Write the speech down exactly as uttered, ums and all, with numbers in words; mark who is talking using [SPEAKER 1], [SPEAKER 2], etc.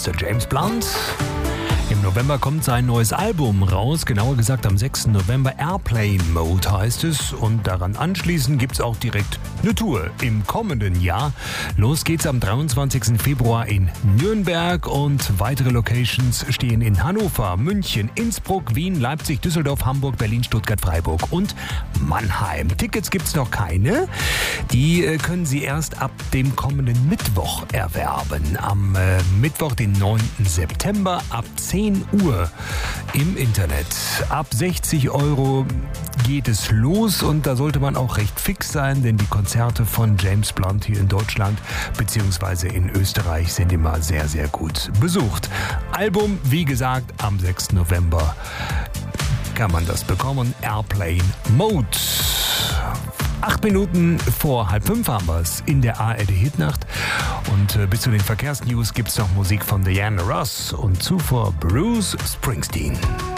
[SPEAKER 1] ist der James Blunt. Im November kommt sein neues Album raus, genauer gesagt am sechsten November. Airplane Mode heißt es. Und daran anschließend gibt es auch direkt eine Tour im kommenden Jahr. Los geht's am dreiundzwanzigsten Februar in Nürnberg und weitere Locations stehen in Hannover, München, Innsbruck, Wien, Leipzig, Düsseldorf, Hamburg, Berlin, Stuttgart, Freiburg und Mannheim. Tickets gibt's noch keine. Die äh, können Sie erst ab dem kommenden Mittwoch erwerben. Am äh, Mittwoch, den neunten September ab zehn Uhr im Internet. Ab sechzig Euro geht es los und da sollte man auch recht fix sein, denn die Konzerte von James Blunt hier in Deutschland bzw. in Österreich sind immer sehr, sehr gut besucht. Album, wie gesagt, am sechsten November kann man das bekommen. Airplane Mode. Acht Minuten vor halb fünf haben wir es in der A R D Hitnacht. Und äh, bis zu den Verkehrsnews gibt es noch Musik von Diana Ross und zuvor Bruce Springsteen.